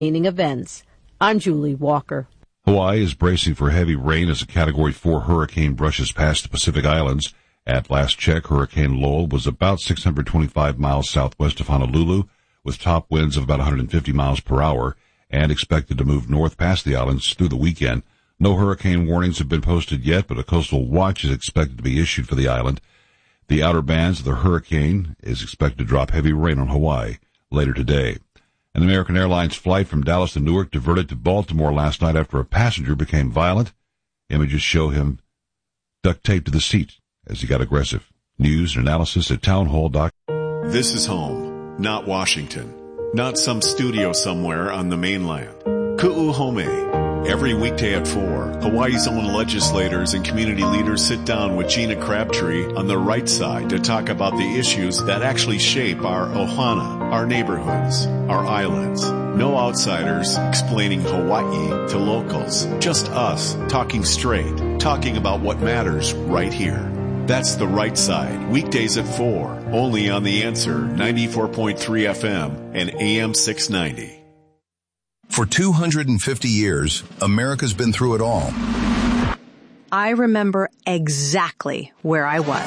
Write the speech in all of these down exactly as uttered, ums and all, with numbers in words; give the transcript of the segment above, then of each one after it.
Events. I'm Julie Walker. Hawaii is bracing for heavy rain as a Category four hurricane brushes past the Pacific Islands. At last check, Hurricane Lowell was about six hundred twenty-five miles southwest of Honolulu, with top winds of about one hundred fifty miles per hour, and expected to move north past the islands through the weekend. No hurricane warnings have been posted yet, but a coastal watch is expected to be issued for the island. The outer bands of the hurricane is expected to drop heavy rain on Hawaii later today. An American Airlines flight from Dallas to Newark diverted to Baltimore last night after a passenger became violent. Images show him duct taped to the seat as he got aggressive. News and analysis at townhall dot com. This is home, not Washington, not some studio somewhere on the mainland. Ku'uhome. Every weekday at four, Hawaii's own legislators and community leaders sit down with Gina Crabtree on the right side to talk about the issues that actually shape our ohana, our neighborhoods, our islands. No outsiders explaining Hawaii to locals. Just us talking straight, talking about what matters right here. That's the right side, weekdays at four, only on The Answer, ninety-four point three F M and A M six ninety. For two hundred fifty years, America's been through it all. I remember exactly where I was.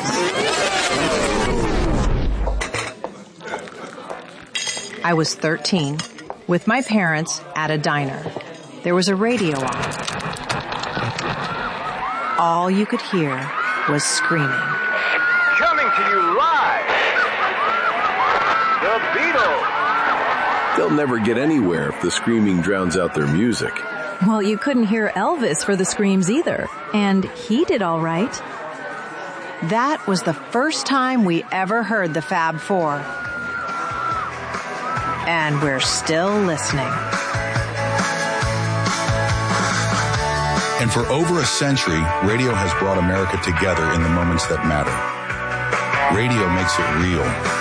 I was thirteen, with my parents at a diner. There was a radio on. All you could hear was screaming. Coming to you live, the Beatles. They'll never get anywhere if the screaming drowns out their music. Well, you couldn't hear Elvis for the screams either, and he did all right. That was the first time we ever heard the Fab Four. And we're still listening. And for over a century, radio has brought America together in the moments that matter. Radio makes it real.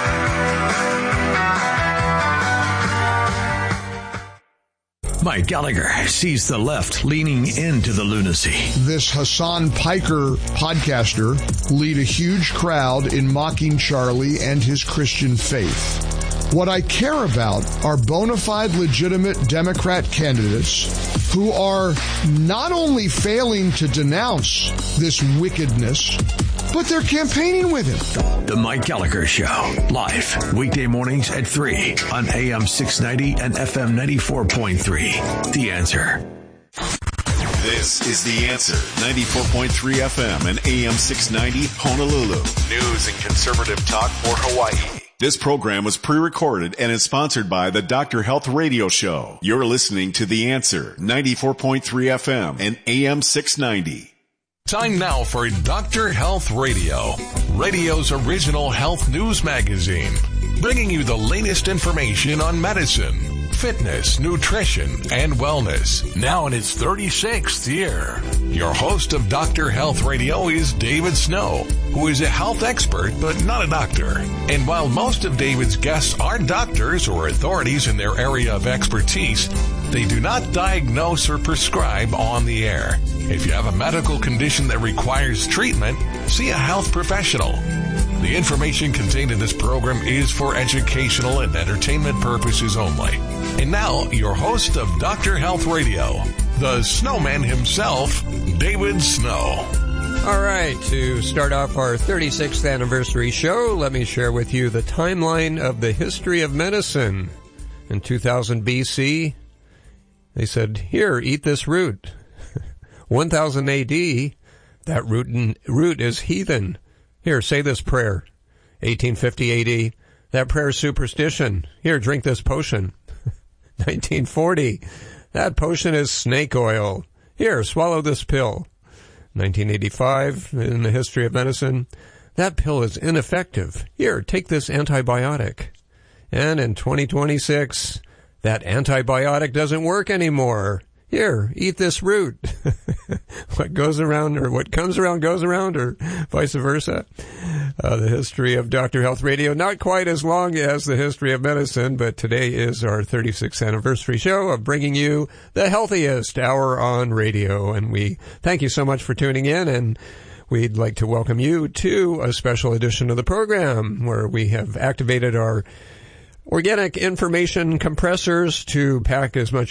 Mike Gallagher sees the left leaning into the lunacy. This Hassan Piker podcaster lead a huge crowd in mocking Charlie and his Christian faith. What I care about are bona fide legitimate Democrat candidates who are not only failing to denounce this wickedness, but they're campaigning with him. The Mike Gallagher Show, live weekday mornings at three on A M six ninety and F M ninety-four point three. The Answer. This is The Answer, ninety-four point three F M and A M six ninety Honolulu. News and conservative talk for Hawaii. This program was pre-recorded and is sponsored by the Doctor Health Radio Show. You're listening to The Answer, ninety-four point three F M and A M six ninety. Time now for Doctor Health Radio, radio's original health news magazine, bringing you the latest information on medicine, fitness, nutrition, and wellness. Now in its thirty-sixth year, your host of Doctor Health Radio is David Snow, who is a health expert but not a doctor. And while most of David's guests are doctors or authorities in their area of expertise, they do not diagnose or prescribe on the air. If you have a medical condition that requires treatment, see a health professional. The information contained in this program is for educational and entertainment purposes only. And now, your host of Doctor Health Radio, the snowman himself, David Snow. All right, to start off our thirty-sixth anniversary show, let me share with you the timeline of the history of medicine. In two thousand B C, they said, here, eat this root. one thousand A D, that root, in, root is heathen. Here, say this prayer. eighteen fifty A D, that prayer is superstition. Here, drink this potion. nineteen forty, that potion is snake oil. Here, swallow this pill. nineteen eighty-five, in the history of medicine, that pill is ineffective. Here, take this antibiotic. And in twenty twenty-six, that antibiotic doesn't work anymore. Here, eat this root. What goes around, or what comes around goes around, or vice versa. Uh, the history of Doctor Health Radio, not quite as long as the history of medicine, but today is our thirty-sixth anniversary show of bringing you the healthiest hour on radio. And we thank you so much for tuning in, and we'd like to welcome you to a special edition of the program where we have activated our organic information compressors to pack as much